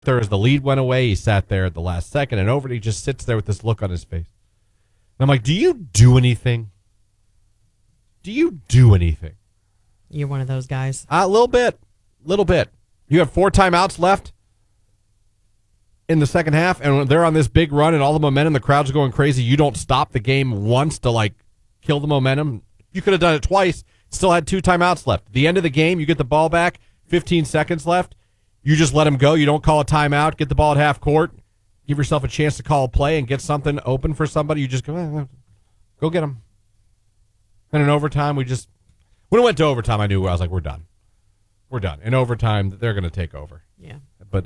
there as the lead went away. He sat there at the last second and over. And he just sits there with this look on his face. And I'm like, do you do anything? Do you do anything? You're one of those guys. A little bit. You have 4 timeouts left in the second half, and they're on this big run and all the momentum, the crowd's going crazy. You don't stop the game once to, like, kill the momentum. You could have done it twice, still had 2 timeouts left. At the end of the game, you get the ball back, 15 seconds left. You just let them go. You don't call a timeout, get the ball at half court, give yourself a chance to call a play and get something open for somebody. You just go get them. And in overtime, when it went to overtime, I knew, I was like, we're done. In overtime, they're going to take over. Yeah. But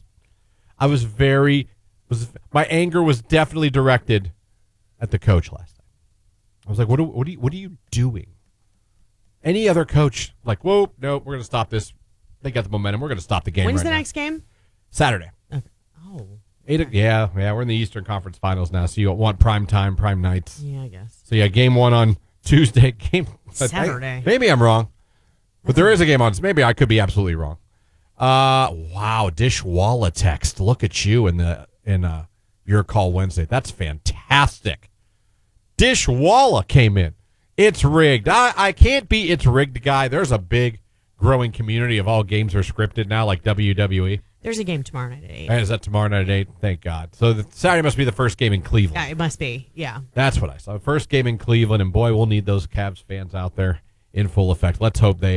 my anger was definitely directed at the coach last night. I was like, what are you doing? Any other coach, like, whoa, no, we're going to stop this. They got the momentum. We're going to stop the game. When's right the now. next game? Saturday. Okay. Oh. Yeah, we're in the Eastern Conference Finals now, so you want prime time, prime nights. Yeah, I guess. So, yeah, game 1 on Tuesday. Saturday. Maybe I'm wrong. But there is a game on. Maybe I could be absolutely wrong. Wow, Dishwalla text. Look at you in Your Call Wednesday. That's fantastic. Dishwalla came in. It's rigged. I can't be it's rigged guy. There's a big growing community of all games are scripted now, like WWE. There's a game tomorrow night at 8. And is that tomorrow night at 8? Thank God. So Saturday must be the first game in Cleveland. Yeah, it must be. Yeah. That's what I saw. First game in Cleveland, and boy, we'll need those Cavs fans out there in full effect. Let's hope they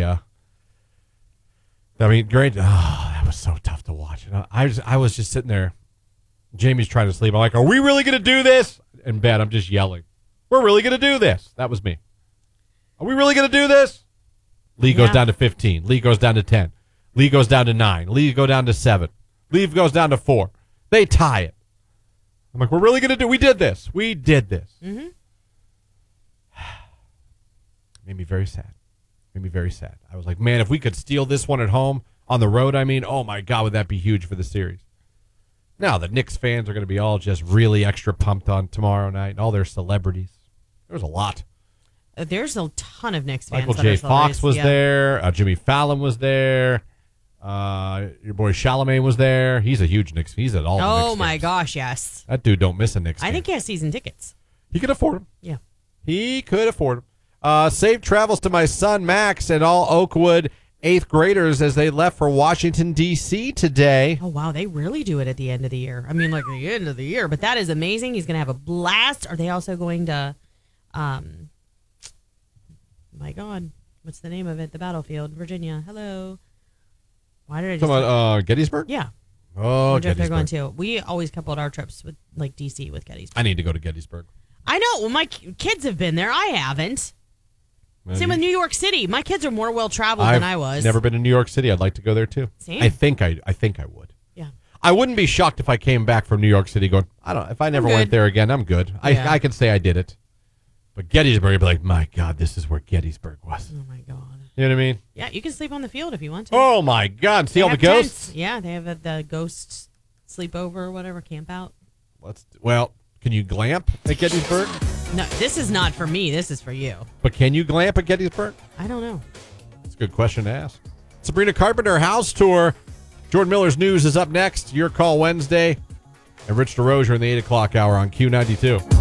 great. Oh, that was so tough to watch. I was just sitting there. Jamie's trying to sleep. I'm like, are we really going to do this? In bed, I'm just yelling. We're really going to do this. That was me. Are we really going to do this? Lee goes down to 15. Lee goes down to 10. Lee goes down to 9. Lee goes down to 7. Lee goes down to 4. They tie it. I'm like, we're really going to do. We did this. Mm-hmm. Made me very sad. I was like, man, if we could steal this one at home, on the road, oh my God, would that be huge for the series? Now, the Knicks fans are going to be all just really extra pumped on tomorrow night, and all their celebrities. There's a lot. There's a ton of Knicks fans. Michael J. Fox was there. Jimmy Fallon was there. Your boy Chalamet was there. He's a huge Knicks fan. He's at all the Knicks games. Oh, my gosh, yes. That dude don't miss a Knicks game. I think he has season tickets. He could afford them. Yeah. He could afford them. Safe travels to my son, Max, and all Oakwood 8th graders as they left for Washington, D.C. today. Oh, wow. They really do it at the end of the year. I mean, like the end of the year. But that is amazing. He's going to have a blast. Are they also going to, my God, what's the name of it? The battlefield, Virginia. Hello. Why did I just... Come on, Gettysburg? Yeah. Oh, Gettysburg. Gettysburg. They're going to. We always coupled our trips with, like, D.C. with Gettysburg. I need to go to Gettysburg. I know. Well, my kids have been there. I haven't. Same with New York City. My kids are more well-traveled than I was. Never been to New York City. I'd like to go there, too. Same. I think I would. Yeah. I wouldn't be shocked if I came back from New York City going, if I never went there again, I'm good. Yeah. I can say I did it. But Gettysburg, I'd be like, my God, this is where Gettysburg was. Oh, my God. You know what I mean? Yeah, you can sleep on the field if you want to. Oh, my God. See all the ghosts? Tents. Yeah, they have the ghost sleepover or whatever, camp out. Can you glamp at Gettysburg? No, this is not for me. This is for you. But can you glamp at Gettysburg? I don't know. That's a good question to ask. Sabrina Carpenter house tour. Jordan Miller's News is up next. Your Call Wednesday. And Rich DeRozier in the 8 o'clock hour on Q92.